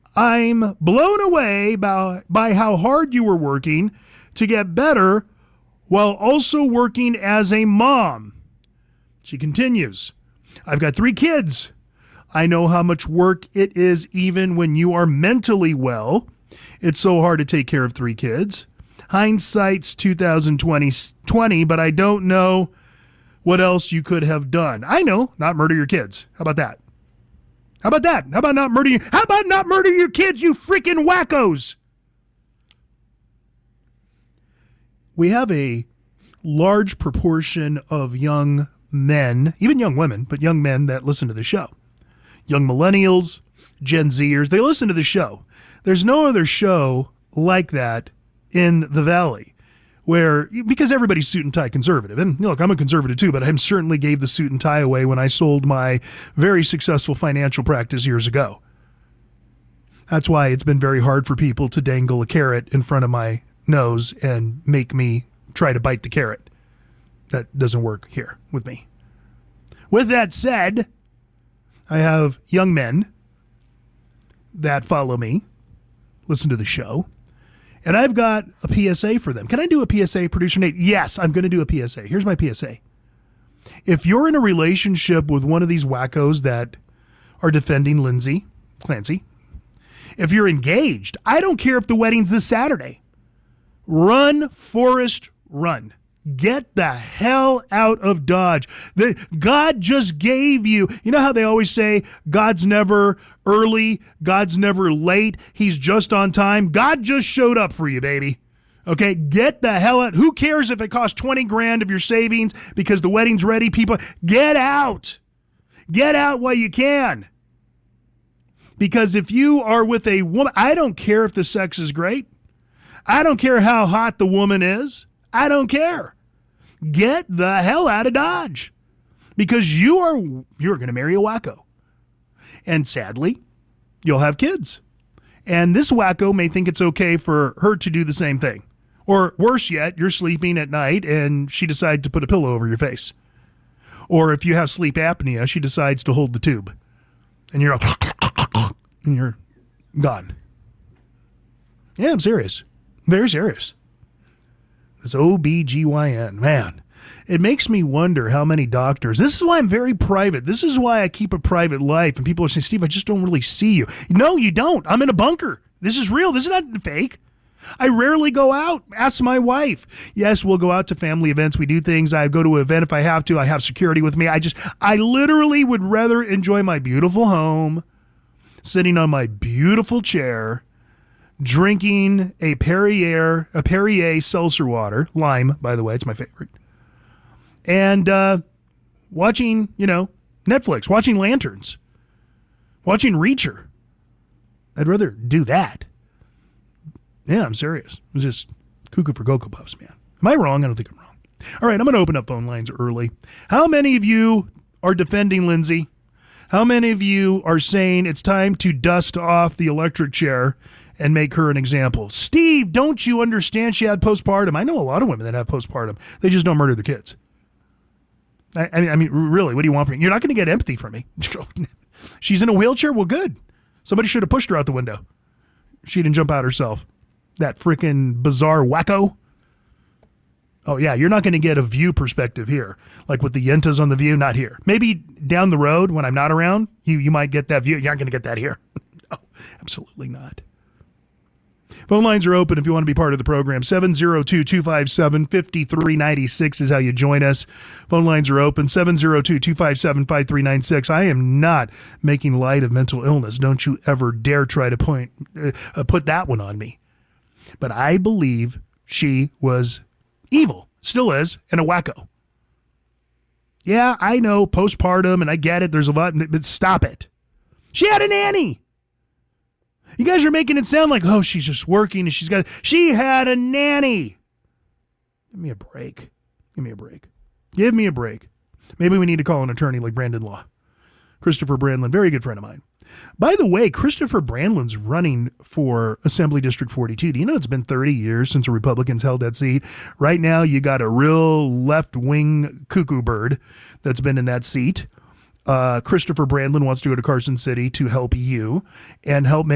I'm blown away by how hard you were working to get better while also working as a mom. She continues, I've got 3 kids. I know how much work it is even when you are mentally well. It's so hard to take care of 3 kids. Hindsight's 2020, but I don't know what else you could have done. I know, not murder your kids. How about that? How about that? How about not murder your kids, you freaking wackos? We have a large proportion of young men, even young women, but young men that listen to the show. Young millennials, Gen Zers, they listen to the show. There's no other show like that in the Valley because everybody's suit and tie conservative. And look, I'm a conservative too, but I certainly gave the suit and tie away when I sold my very successful financial practice years ago. That's why it's been very hard for people to dangle a carrot in front of my nose and make me try to bite the carrot. That doesn't work here with me. With that said, I have young men that follow me, listen to the show, and I've got a PSA for them. Can I do a PSA, Producer Nate? Yes, I'm going to do a PSA. Here's my PSA. If you're in a relationship with one of these wackos that are defending Lindsay Clancy, if you're engaged, I don't care if the wedding's this Saturday. Run, Forrest, run. Get the hell out of Dodge. God just gave you, you know how they always say God's never early, God's never late, he's just on time. God just showed up for you, baby. Okay, get the hell out. Who cares if it costs 20 grand of your savings because the wedding's ready, people? Get out. Get out while you can. Because if you are with a woman, I don't care if the sex is great. I don't care how hot the woman is. I don't care. Get the hell out of Dodge because you're going to marry a wacko. And sadly, you'll have kids. And this wacko may think it's okay for her to do the same thing. Or worse yet, you're sleeping at night and she decides to put a pillow over your face. Or if you have sleep apnea, she decides to hold the tube. And you're and you're gone. Yeah, I'm serious. Very serious. This OBGYN, man, it makes me wonder how many doctors. This is why I'm very private. This is why I keep a private life. And people are saying, Steve, I just don't really see you. No, you don't. I'm in a bunker. This is real. This is not fake. I rarely go out. Ask my wife. Yes, we'll go out to family events. We do things. I go to an event if I have to. I have security with me. I literally would rather enjoy my beautiful home, sitting on my beautiful chair, drinking a Perrier seltzer water, lime, by the way, it's my favorite, and watching, Netflix, watching Lanterns, watching Reacher. I'd rather do that. Yeah, I'm serious. It's just cuckoo for Cocoa Puffs, man. Am I wrong? I don't think I'm wrong. All right, I'm going to open up phone lines early. How many of you are defending Lindsay? How many of you are saying it's time to dust off the electric chair and make her an example? Steve, don't you understand she had postpartum? I know a lot of women that have postpartum. They just don't murder their kids. I mean, really, what do you want from me? You're not going to get empathy from me. She's in a wheelchair? Well, good. Somebody should have pushed her out the window. She didn't jump out herself. That freaking bizarre wacko. Oh, yeah, you're not going to get a view perspective here. Like with the Yentas on the View, not here. Maybe down the road when I'm not around, you might get that view. You're not going to get that here. No, absolutely not. Phone lines are open if you want to be part of the program. 702-257-5396 is how you join us. Phone lines are open. 702-257-5396. I am not making light of mental illness. Don't you ever dare try to put that one on me. But I believe she was evil, still is, and a wacko. Yeah, I know, postpartum, and I get it. There's a lot, but stop it. She had a nanny. You guys are making it sound like, oh, she's just working and she had a nanny. Give me a break. Give me a break. Give me a break. Maybe we need to call an attorney like Brandon Law. Christopher Brandlin, very good friend of mine. By the way, Christopher Brandlin's running for Assembly District 42. Do you know it's been 30 years since the Republicans held that seat? Right now, you got a real left-wing cuckoo bird that's been in that seat. Christopher Brandlin wants to go to Carson City to help you and help make